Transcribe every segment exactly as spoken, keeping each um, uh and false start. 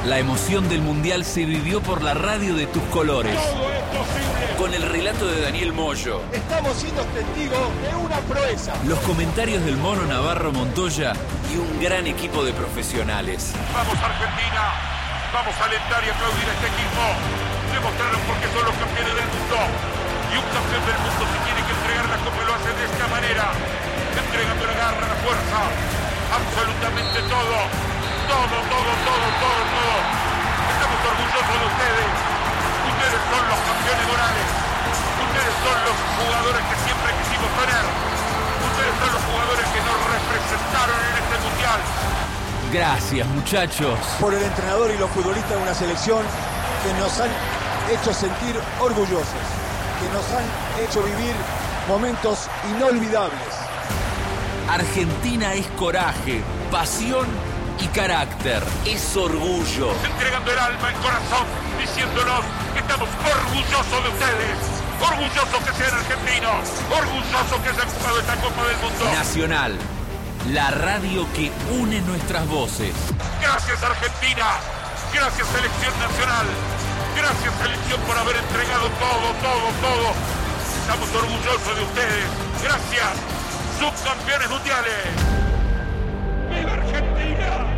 La emoción del Mundial se vivió por la radio de tus colores. Todo es posible. Con el relato de Daniel Moyo. Estamos siendo testigos de una proeza. Los comentarios del Mono Navarro Montoya y un gran equipo de profesionales. Vamos Argentina, vamos a alentar y aplaudir a este equipo. Demostraron por qué son los campeones del mundo. Y un campeón del mundo se tiene que entregar la copa, lo hace de esta manera. Entregando la garra, la fuerza, absolutamente todo. Todo, todo, todo, todo, todo. Estamos orgullosos de ustedes. Ustedes son los campeones morales. Ustedes son los jugadores que siempre quisimos tener. Ustedes son los jugadores que nos representaron en este mundial. Gracias, muchachos. Por el entrenador y los futbolistas de una selección que nos han hecho sentir orgullosos, que nos han hecho vivir momentos inolvidables. Argentina es coraje, pasión y carácter. Es orgullo. Entregando el alma, el corazón, diciéndonos que estamos orgullosos de ustedes. Orgullosos que sean argentinos. Orgullosos que hayan jugado esta Copa del Mundo. Nacional, la radio que une nuestras voces. Gracias Argentina. Gracias Selección Nacional. Gracias Selección por haber entregado todo, todo, todo. Estamos orgullosos de ustedes. Gracias. Subcampeones mundiales. ¡Viva Argentina!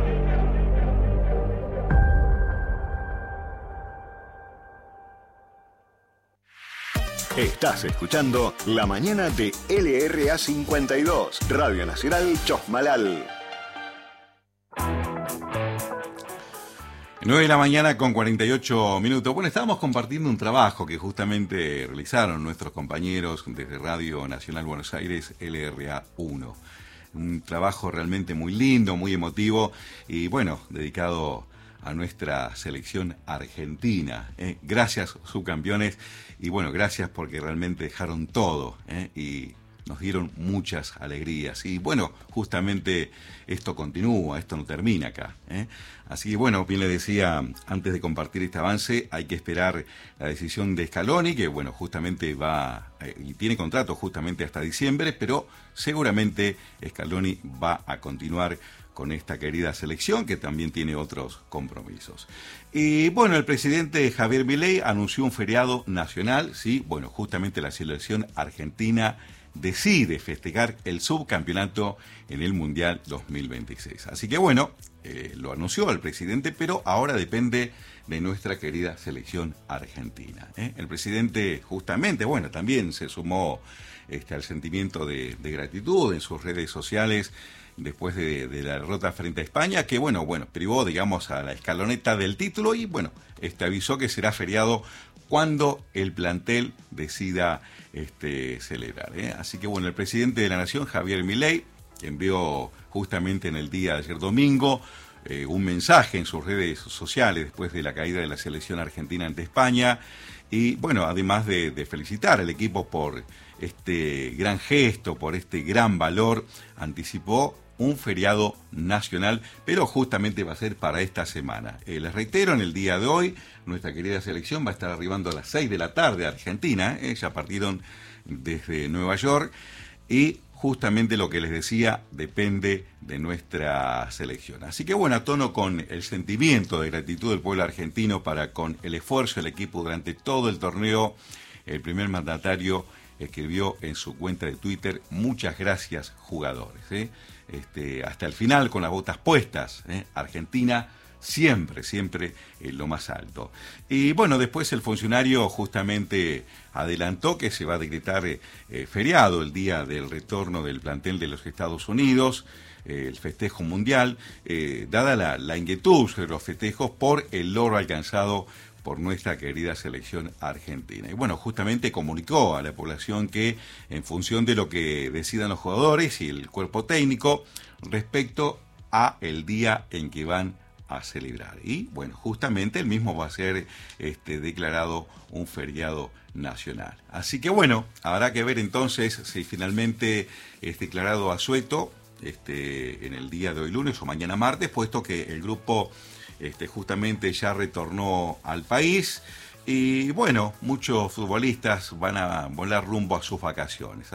Estás escuchando La Mañana de L R A cincuenta y dos, Radio Nacional Chosmalal. nueve de la mañana con cuarenta y ocho minutos. Bueno, estábamos compartiendo un trabajo que justamente realizaron nuestros compañeros desde Radio Nacional Buenos Aires, L R A uno. Un trabajo realmente muy lindo, muy emotivo y bueno, dedicado a nuestra selección argentina. ¿eh? Gracias, subcampeones, y bueno, gracias porque realmente dejaron todo ¿eh? y nos dieron muchas alegrías. Y bueno, justamente esto continúa, esto no termina acá. ¿eh? Así que bueno, bien le decía, antes de compartir este avance, hay que esperar la decisión de Scaloni, que bueno, justamente va, eh, y tiene contrato justamente hasta diciembre, pero seguramente Scaloni va a continuar con esta querida selección, que también tiene otros compromisos. Y bueno, el presidente Javier Milei anunció un feriado nacional, sí, bueno, justamente la selección argentina decide festejar el subcampeonato en el Mundial dos mil veintiséis. Así que bueno, eh, lo anunció el presidente, pero ahora depende de nuestra querida selección argentina. ¿eh? El presidente justamente, bueno, también se sumó este, al sentimiento de, de gratitud en sus redes sociales después de, de la derrota frente a España, que bueno, bueno, privó, digamos, a la escaloneta del título y bueno, este avisó que será feriado cuando el plantel decida este, celebrar. ¿eh? Así que bueno, el presidente de la Nación, Javier Milei, envió justamente en el día de ayer domingo eh, un mensaje en sus redes sociales después de la caída de la selección argentina ante España y bueno, además de, de felicitar al equipo por este gran gesto, por este gran valor, anticipó un feriado nacional, pero justamente va a ser para esta semana. Eh, les reitero, en el día de hoy, nuestra querida selección va a estar arribando a las seis de la tarde a Argentina, eh, ya partieron desde Nueva York, y justamente lo que les decía, depende de nuestra selección. Así que bueno, a tono con el sentimiento de gratitud del pueblo argentino para con el esfuerzo del equipo durante todo el torneo, el primer mandatario escribió en su cuenta de Twitter: muchas gracias, jugadores. ¿eh? Este, hasta el final, con las botas puestas. ¿eh? Argentina siempre, siempre en lo más alto. Y bueno, después el funcionario justamente adelantó que se va a decretar eh, feriado el día del retorno del plantel de los Estados Unidos, eh, el festejo mundial, eh, dada la, la inquietud sobre los festejos por el logro alcanzado por nuestra querida selección argentina. Y bueno, justamente comunicó a la población que en función de lo que decidan los jugadores y el cuerpo técnico respecto a el día en que van a celebrar. Y bueno, justamente el mismo va a ser este, declarado un feriado nacional. Así que bueno, habrá que ver entonces si finalmente es declarado asueto este, en el día de hoy lunes o mañana martes, puesto que el grupo Este, justamente ya retornó al país y bueno, muchos futbolistas van a volar rumbo a sus vacaciones.